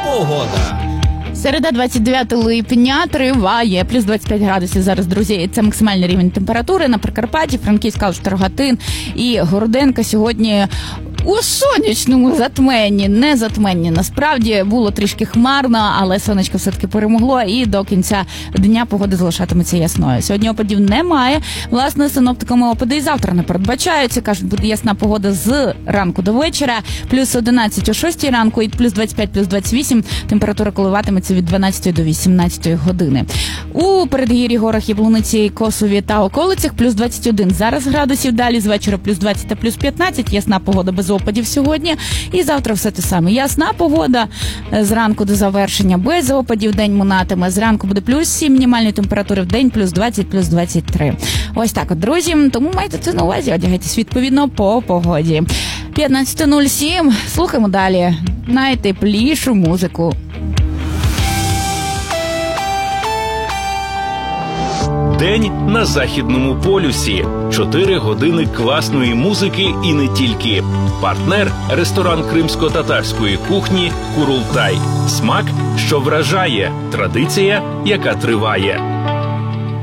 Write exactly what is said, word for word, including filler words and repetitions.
погода. Середа, двадцять дев'ятого липня, триває плюс двадцять п'ять градусів зараз, друзі. Це максимальний рівень температури на Прикарпатті, Франківськ, Калуш, Рогатин і Городенка сьогодні у сонячному затменні, не затменні. Насправді було трішки хмарно, але сонечко все-таки перемогло, і до кінця дня погода залишатиметься ясною. Сьогодні опадів немає. Власне, синоптиками опади і завтра не передбачаються. Кажуть, буде ясна погода з ранку до вечора. Плюс одинадцять о шостій ранку і плюс двадцять п'ять, плюс двадцять вісім. Температура коливатиметься від дванадцятої до вісімнадцятої години. У передгір'ї, горах, Яблуниці, Косові та околицях плюс двадцять один зараз градусів. Далі з вечора плюс двадцять та плюс п'ятнадцять. Ясна погода без опадів сьогодні. І завтра все те саме. Ясна погода зранку до завершення без опадів. День минатиме. Зранку буде плюс сім мінімальної температури, в день плюс двадцять, плюс двадцять три. Ось так от, друзі. Тому майте це на увазі. Одягайтесь відповідно по погоді. п'ятнадцята нуль сім. Слухаємо далі найтеплішу музику. День на Західному полюсі. Чотири години класної музики і не тільки. Партнер – ресторан кримсько-татарської кухні «Курултай». Смак, що вражає. Традиція, яка триває.